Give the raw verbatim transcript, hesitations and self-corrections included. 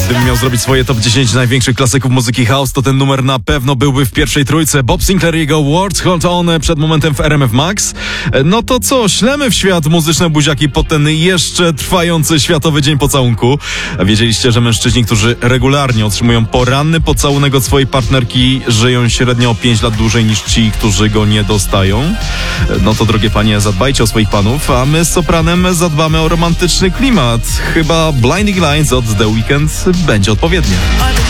Gdybym miał zrobić swoje top dziesięć największych klasyków muzyki house, to ten numer na pewno byłby w pierwszej trójce. Bob Sinclair i jego Words Hold On przed momentem w R M F Max. No to co, ślemy w świat muzyczne buziaki po ten jeszcze trwający Światowy Dzień Pocałunku. Wiedzieliście, że mężczyźni, którzy regularnie otrzymują poranny pocałunek od swojej partnerki, żyją średnio o pięć lat dłużej niż ci, którzy go nie dostają? No to drogie panie, zadbajcie o swoich panów, a my z Sopranem zadbamy o romantyczny klimat. Chyba Blinding Lights od The Weeknd będzie odpowiednie.